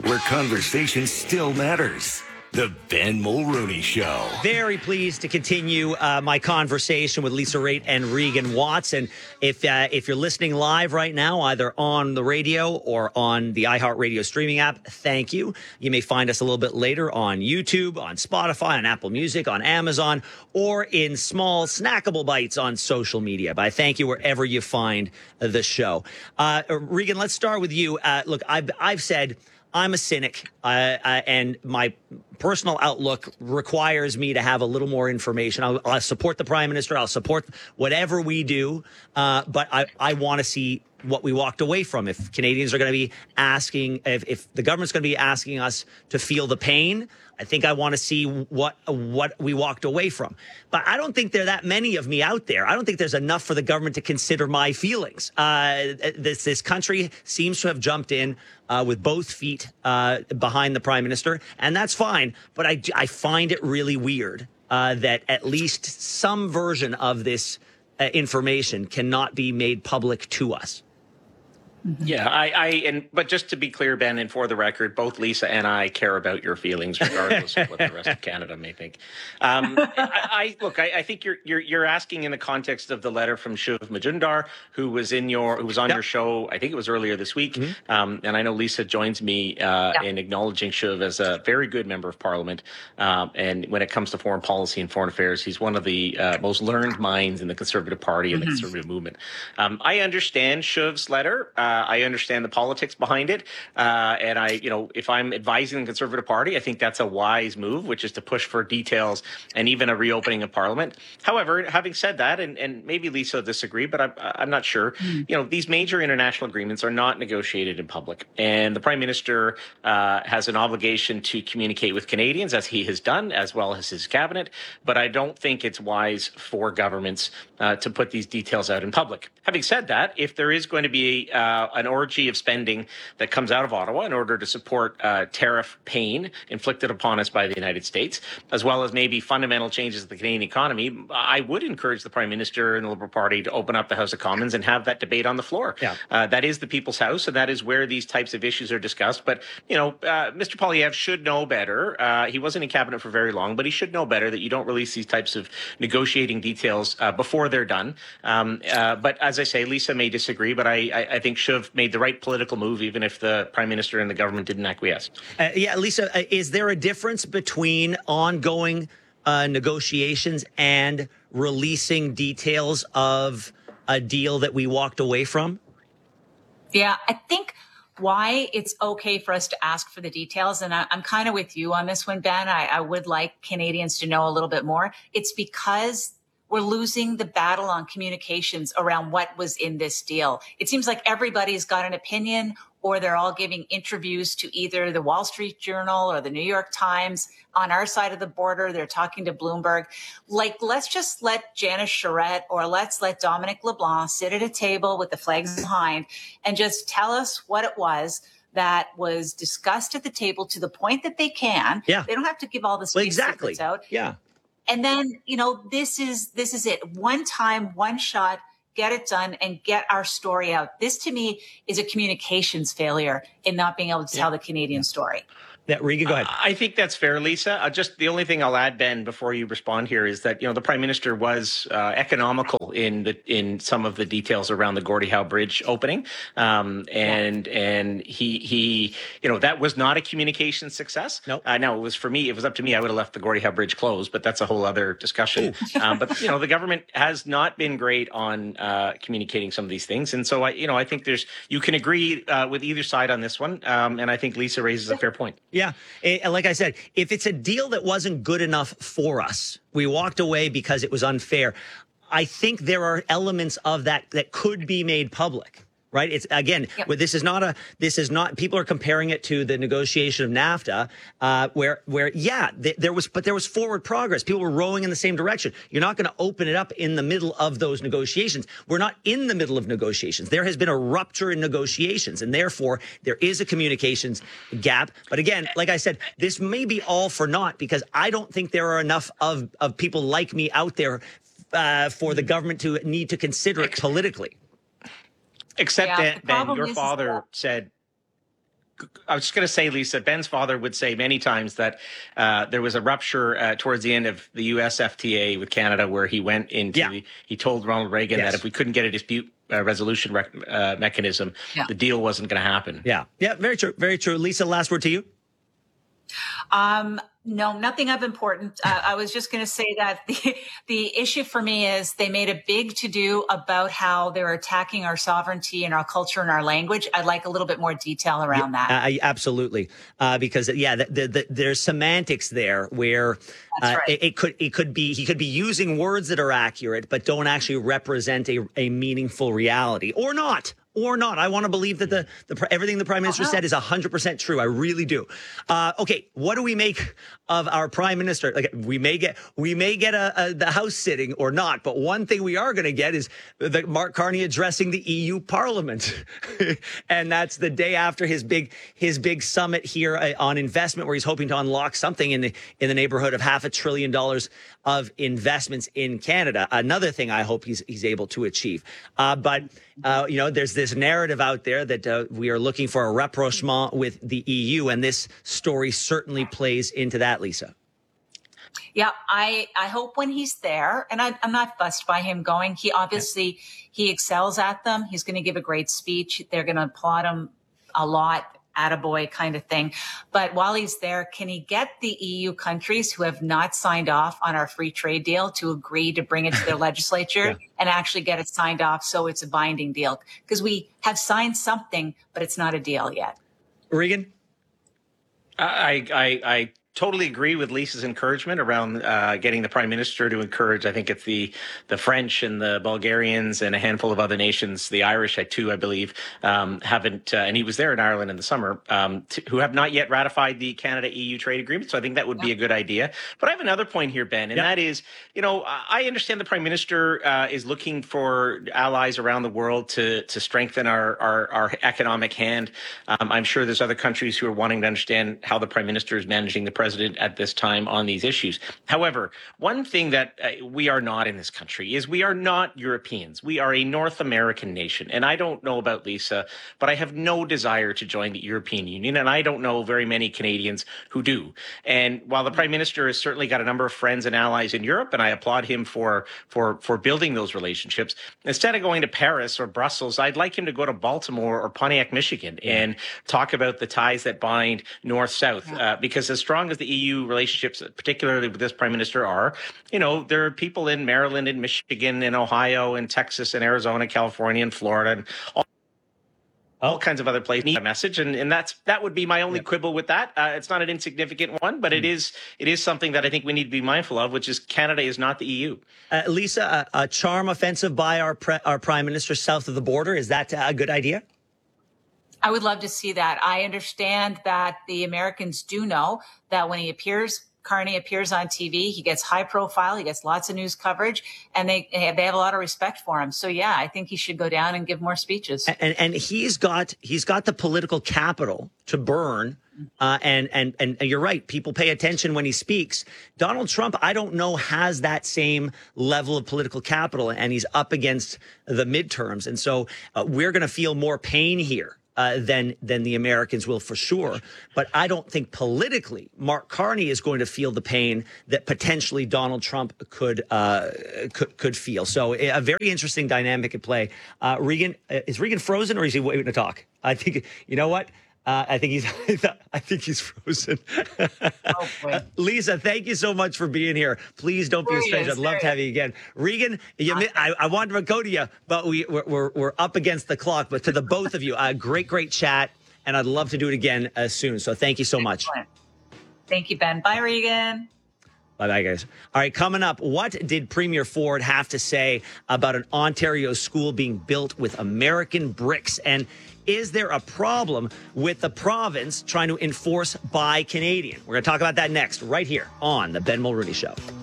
where conversation still matters. The Ben Mulroney Show. Very pleased to continue my conversation with Lisa Raitt and Regan Watts. And if you're listening live right now, either on the radio or on the iHeartRadio streaming app, thank you. You may find us a little bit later on YouTube, on Spotify, on Apple Music, on Amazon, or in small snackable bites on social media. But I thank you wherever you find the show. Regan, let's start with you. Look, I've said I'm a cynic, and my personal outlook requires me to have a little more information. I'll support the Prime Minister. I'll support whatever we do, but I want to see what we walked away from. If Canadians are going to be asking, if the government's going to be asking us to feel the pain, I think I want to see what we walked away from. But I don't think there are that many of me out there. I don't think there's enough for the government to consider my feelings. This country seems to have jumped in with both feet behind the Prime Minister, and that's fine. But I find it really weird that at least some version of this information cannot be made public to us. Yeah, but just to be clear, Ben, and for the record, both Lisa and I care about your feelings, regardless of what the rest of Canada may think. I think you're asking in the context of the letter from Shiv Majumdar, who was on your show. I think it was earlier this week, and I know Lisa joins me in acknowledging Shiv as a very good member of Parliament. And when it comes to foreign policy and foreign affairs, he's one of the most learned minds in the Conservative Party and the Conservative movement. I understand Shiv's letter. I understand the politics behind it. And if I'm advising the Conservative Party, I think that's a wise move, which is to push for details and even a reopening of Parliament. However, having said that, and maybe Lisa will disagree, but I'm not sure, these major international agreements are not negotiated in public. And the Prime Minister has an obligation to communicate with Canadians, as he has done, as well as his cabinet. But I don't think it's wise for governments to put these details out in public. Having said that, if there is going to be an orgy of spending that comes out of Ottawa in order to support tariff pain inflicted upon us by the United States, as well as maybe fundamental changes to the Canadian economy, I would encourage the Prime Minister and the Liberal Party to open up the House of Commons and have that debate on the floor. Yeah. That is the People's House, and that is where these types of issues are discussed. But, Mr. Poilievre should know better. He wasn't in cabinet for very long, but he should know better that you don't release these types of negotiating details before they're done. But as I say, Lisa may disagree, but I think Shiv made the right political move, even if the Prime Minister and the government didn't acquiesce. Lisa, is there a difference between ongoing negotiations and releasing details of a deal that we walked away from? Yeah, I think why it's okay for us to ask for the details, and I'm kind of with you on this one, Ben. I would like Canadians to know a little bit more. It's because we're losing the battle on communications around what was in this deal. It seems like everybody's got an opinion, or they're all giving interviews to either the Wall Street Journal or the New York Times. On our side of the border, they're talking to Bloomberg. Let's just let Janice Charette or let's let Dominic LeBlanc sit at a table with the flags behind and just tell us what it was that was discussed at the table to the point that they can. Yeah. They don't have to give all the secrets out. Yeah. And then, this is it. One time, one shot, get it done and get our story out. This to me is a communications failure in not being able to tell the Canadian story. Regan, go ahead. I think that's fair, Lisa. Just the only thing I'll add, Ben, before you respond here is that, the Prime Minister was economical in some of the details around the Gordie Howe Bridge opening. And he that was not a communication success. No. Now, it was up to me. I would have left the Gordie Howe Bridge closed, but that's a whole other discussion. But, the government has not been great on communicating some of these things. And so, I think you can agree with either side on this one. And I think Lisa raises a fair point. Yeah. Like I said, if it's a deal that wasn't good enough for us, we walked away because it was unfair. I think there are elements of that could be made public. Right. It's again, this is not people are comparing it to the negotiation of NAFTA, where there was forward progress. People were rowing in the same direction. You're not going to open it up in the middle of those negotiations. We're not in the middle of negotiations. There has been a rupture in negotiations, and therefore there is a communications gap. But again, like I said, this may be all for naught because I don't think there are enough of people like me out there for the government to need to consider it politically. Except that, Ben, your father said, I was just going to say, Lisa, Ben's father would say many times that there was a rupture towards the end of the U.S. FTA with Canada, where he went into, he told Ronald Reagan that if we couldn't get a dispute resolution mechanism, the deal wasn't going to happen. Yeah, very true, very true. Lisa, last word to you. No, nothing of importance. I was just going to say that the issue for me is they made a big to-do about how they're attacking our sovereignty and our culture and our language. I'd like a little bit more detail around that. Absolutely. Because there's semantics there where he could be using words that are accurate, but don't actually represent a meaningful reality, or not. Or not. I want to believe that everything the Prime Minister said is 100% true. I really do. Okay, what do we make of our Prime Minister? Like, we may get the House sitting or not, but one thing we are going to get is Mark Carney addressing the EU Parliament, and that's the day after his big summit here on investment, where he's hoping to unlock something in the neighborhood of $500 billion of investments in Canada. Another thing I hope he's able to achieve. But there's this narrative out there that we are looking for a rapprochement with the EU, and this story certainly plays into that, Lisa. Yeah, I hope when he's there, and I'm not fussed by him going. He obviously he excels at them. He's going to give a great speech. They're going to applaud him a lot. Attaboy kind of thing. But while he's there, can he get the EU countries who have not signed off on our free trade deal to agree to bring it to their legislature and actually get it signed off so it's a binding deal? Because we have signed something, but it's not a deal yet. Regan? I totally agree with Lisa's encouragement around getting the Prime Minister to encourage. I think it's the French and the Bulgarians and a handful of other nations, the Irish too, I believe, haven't, and he was there in Ireland in the summer, who have not yet ratified the Canada-EU trade agreement. So I think that would be a good idea. But I have another point here, Ben, and that is, I understand the Prime Minister is looking for allies around the world to strengthen our economic hand. I'm sure there's other countries who are wanting to understand how the Prime Minister is managing the president at this time on these issues. However, one thing that we are not in this country is we are not Europeans. We are a North American nation. And I don't know about Lisa, but I have no desire to join the European Union. And I don't know very many Canadians who do. And while the Prime Minister has certainly got a number of friends and allies in Europe, and I applaud him for building those relationships, instead of going to Paris or Brussels, I'd like him to go to Baltimore or Pontiac, Michigan, and talk about the ties that bind North-South. Because as strong as the EU relationships, particularly with this Prime Minister, are, there are people in Maryland and Michigan and Ohio and Texas and Arizona, California and Florida and all kinds of other places need a message. And that would be my only quibble with that. It's not an insignificant one, but it is something that I think we need to be mindful of, which is Canada is not the EU. Lisa, a charm offensive by our Prime Minister south of the border, is that a good idea? I would love to see that. I understand that the Americans do know that when Carney appears on TV, he gets high profile, he gets lots of news coverage, and they have a lot of respect for him. So yeah, I think he should go down and give more speeches. And he's got the political capital to burn. And you're right. People pay attention when he speaks. Donald Trump, I don't know, has that same level of political capital, and he's up against the midterms. And so we're going to feel more pain here than the Americans will, for sure. But I don't think politically Mark Carney is going to feel the pain that potentially Donald Trump could feel. So a very interesting dynamic at play. Regan, is Regan frozen, or is he waiting to talk? I think, you know what? I think he's frozen. Oh, boy. Lisa, thank you so much for being here. Please don't be a stranger. I'd love to have you again. Regan, I wanted to go to you, but we're up against the clock. But to the both of you, great chat, and I'd love to do it again soon. So thank you so much. Thank you, Ben. Bye, Regan. Bye, guys. All right, coming up, what did Premier Ford have to say about an Ontario school being built with American bricks? And is there a problem with the province trying to enforce Buy Canadian? We're going to talk about that next, right here on The Ben Mulrooney Show.